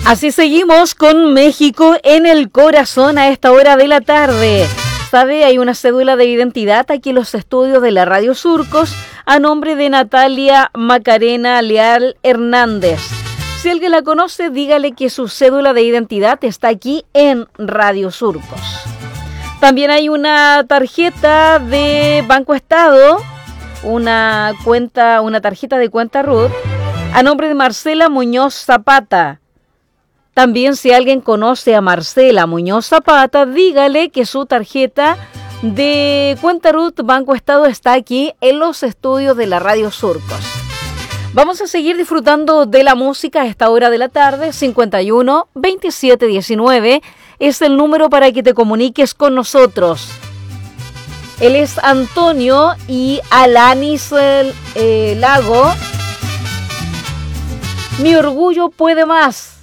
Así seguimos con México en el corazón a esta hora de la tarde. ¿Sabe? Hay una cédula de identidad aquí en los estudios de la Radio Surcos a nombre de Natalia Macarena Leal Hernández. Si alguien la conoce, dígale que su cédula de identidad está aquí en Radio Surcos. También hay una tarjeta de Banco Estado, una tarjeta de cuenta RUT a nombre de Marcela Muñoz Zapata. También si alguien conoce a Marcela Muñoz Zapata, dígale que su tarjeta de cuenta RUT Banco Estado está aquí en los estudios de la Radio Surcos. Vamos a seguir disfrutando de la música a esta hora de la tarde. 51 27 19 es el número para que te comuniques con nosotros. Él es Antonio y Alanis Lago. Mi orgullo puede más.